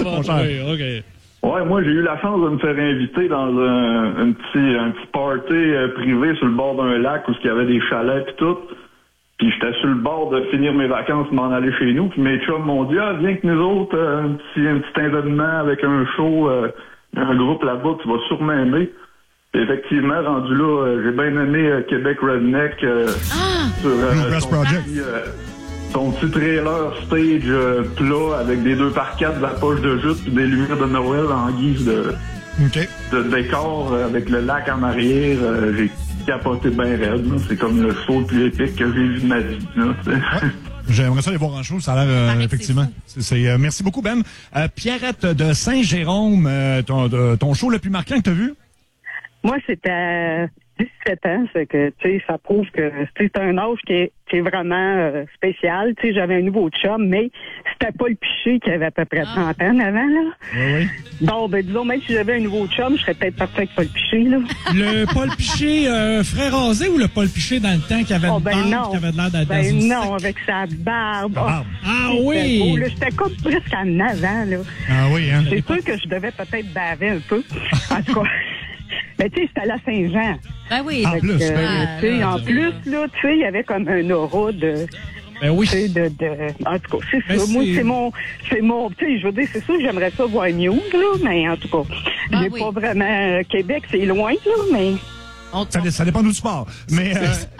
mon cher. Oui, OK. Ouais, moi, j'ai eu la chance de me faire inviter dans un petit party privé sur le bord d'un lac où il y avait des chalets pis tout. Puis j'étais sur le bord de finir mes vacances, m'en aller chez nous. Puis mes chums m'ont dit, ah, viens que nous autres, un petit événement avec un show, un groupe là-bas, tu vas sûrement aimer. Puis effectivement, rendu là, j'ai bien aimé Québec Redneck sur Bluegrass Project. Son petit trailer stage plat avec des 2x4 de la poche de jute puis des lumières de Noël en guise de décor avec le lac en arrière. J'ai capoté bien raide. Là. C'est comme le show le plus épique que j'ai vu de ma vie. Là, ouais. J'aimerais ça les voir en show, ça a l'air effectivement. Merci beaucoup, Ben. Pierrette de Saint-Jérôme, ton show le plus marquant que tu as vu? Moi, c'était à 17 ans, c'est que, tu sais, ça prouve que c'est un âge qui est vraiment spécial. Tu sais, j'avais un nouveau chum, mais c'était pas le Piché qui avait à peu près 30 ans avant, là. Oui. Bon, ben, disons, même si j'avais un nouveau chum, je serais peut-être parti avec Paul Piché, là. Le Paul Piché frère rasé ou le Paul Piché dans le temps qui avait une barbe, qui avait de l'air d'être dans une non, avec sa barbe. Ah oui! Beau, là, j'étais comme presque en avant, là. Ah oui, hein? C'est sûr que je devais peut-être baver un peu. En tout cas. Mais tu sais, c'était à la Saint-Jean. Ben oui. En plus, en plus, là, tu sais, il y avait comme un aura de... Ben oui. En tout cas, c'est ça. Moi, c'est mon, tu sais, je veux dire, c'est sûr que j'aimerais ça voir News, là, mais en tout cas, j'ai pas vraiment... Québec, c'est loin, là, mais... Ça dépend d'où tu pars. Mais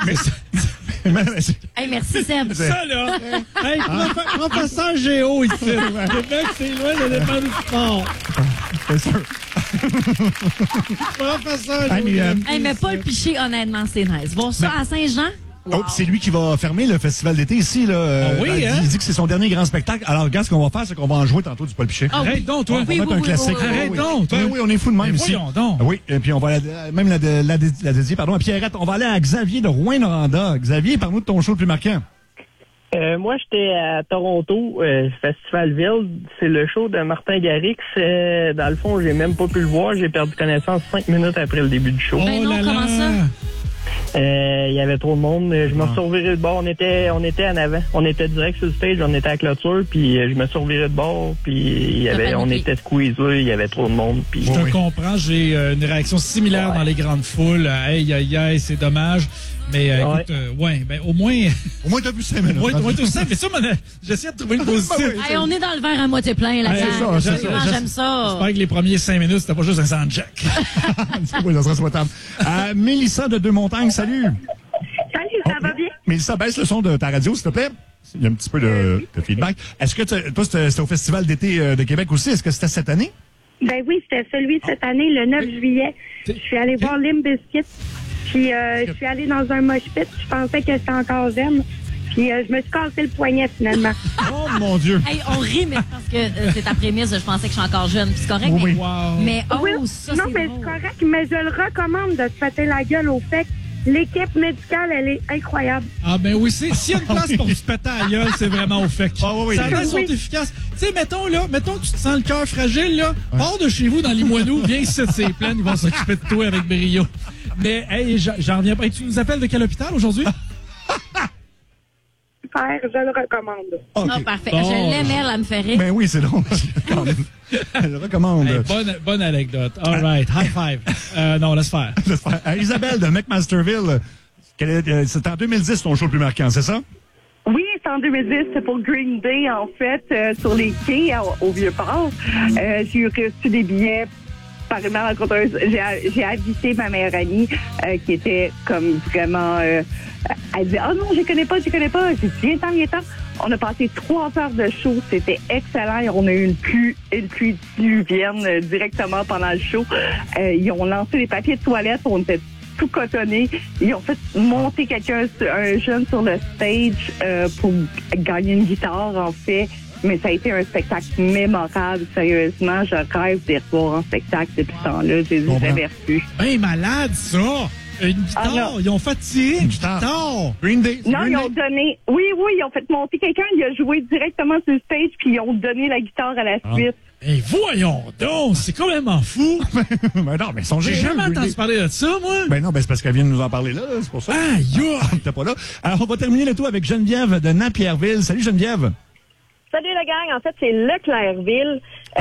hey, merci, Seb. Ça, là. Hey, professeur Géo, ici. Québec, c'est loin, ça dépend d'où tu pars. C'est sûr. Professeur Géo. Mais Paul Piché, honnêtement, c'est nice. Voir ça à Saint-Jean. Wow. Oh, c'est lui qui va fermer le festival d'été ici. Là. Oui, il dit que c'est son dernier grand spectacle. Alors, regarde, ce qu'on va faire, c'est qu'on va en jouer tantôt du Paul Piché. Arrête donc, toi. On va mettre un classique. Arrête donc, toi. Ben oui, on est fous de même ici. Voyons donc. Oui, et puis on va même la dédier, pardon, à Pierrette. On va aller à Xavier de Rouyn-Noranda. Xavier, parle-nous de ton show le plus marquant. Moi, j'étais à Toronto, Festivalville. C'est le show de Martin Garrix. Dans le fond, j'ai même pas pu le voir. J'ai perdu connaissance 5 minutes après le début du show. Ben non, comment ça? Il y avait trop de monde. Je me suis reviré de bord. On était en avant. On était direct sur le stage. On était à la clôture. Puis je me suis reviré de bord. Puis on était squeezés. Il y avait trop de monde. Puis je te comprends. J'ai une réaction similaire dans les grandes foules. Aïe, aïe, aïe, c'est dommage. Mais écoute, ben au moins... Au moins, t'as vu 5 minutes. Au moins, t'as vu 5 mais ça, j'essaie de trouver le positif. Hey, on est dans le verre à moitié plein, là. J'aime ça. J'espère que les premiers 5 minutes, c'était pas juste un soundcheck. Oui, ça serait souhaitable. Mélissa de Deux-Montagnes, salut. Salut, ça va bien? Mélissa, baisse le son de ta radio, s'il te plaît. Il y a un petit peu de feedback. Est-ce que toi, c'était au Festival d'été de Québec aussi? Est-ce que c'était cette année? Ben oui, c'était celui de cette année, le 9 juillet. Je suis allée voir Limp Bizkit. Puis je suis allée dans un mosh pit. Je pensais que c'était encore jeune. Puis je me suis cassé le poignet finalement. Oh mon Dieu! Hey, on rit, mais parce que c'est ta prémisse. Je pensais que je suis encore jeune. Puis c'est correct. Oui. Mais oui, ça, non, c'est mais c'est correct. Mais je le recommande de se péter la gueule au fait que l'équipe médicale, elle est incroyable. Ah ben oui, s'il y a une place pour se péter à la gueule, c'est vraiment au fait. Ah oui, ça sont efficaces. Tu sais, mettons que tu te sens le cœur fragile, là, pars de chez vous dans Limoilou, viens ici, c'est plein, ils vont s'occuper de toi avec brio. Mais, hey, j'en reviens pas. Hey, tu nous appelles de quel hôpital aujourd'hui? Super, je le recommande. Okay. Ah, parfait. Bon, je l'aime, elle me fait rire. Ben oui, c'est drôle. Je le recommande. Hey, bonne anecdote. All right, high five. Non, laisse faire. Isabelle de McMasterville, c'est en 2010 ton show le plus marquant, c'est ça? Oui, c'est en 2010, c'est pour Green Day, en fait, sur les quais au Vieux-Port. J'ai reçu des billets par une rencontreuse. J'ai invité ma meilleure amie qui était comme vraiment... elle dit « Oh non, je connais pas. » J'ai dit « Viens temps. » On a passé 3 heures de show. C'était excellent. On a eu une pluie diluvienne directement pendant le show. Ils ont lancé des papiers de toilette. On était tout cotonné. Ils ont fait monter un jeune sur le stage pour gagner une guitare, en fait. Mais ça a été un spectacle mémorable. Sérieusement, je rêve d'y revoir en spectacle depuis ce temps-là. Je les ai jamais reçus. Ben malade, ça! Une guitare! Ils ont fait tirer une guitare! Green Day! Non, ils ont donné... Oui, ils ont fait monter quelqu'un. Il a joué directement sur le stage, puis ils ont donné la guitare à la suite. Et voyons donc, c'est complètement fou. Ben non, mais j'ai jamais entendu parler de ça, moi. Ben non, ben c'est parce qu'elle vient de nous en parler là, c'est pour ça. Ah, yo! T'es pas là. Alors, on va terminer le tout avec Geneviève de Napierville. Salut Geneviève. Salut la gang, en fait c'est Leclercville.